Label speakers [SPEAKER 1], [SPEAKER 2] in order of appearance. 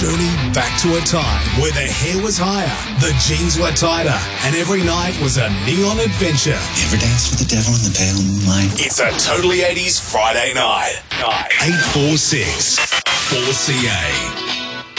[SPEAKER 1] journey back to a time where the hair was higher, the jeans were tighter, and every night was a neon adventure.
[SPEAKER 2] You ever dance with the devil in the pale moonlight?
[SPEAKER 1] It's a Totally 80s Friday night. 846 4CA.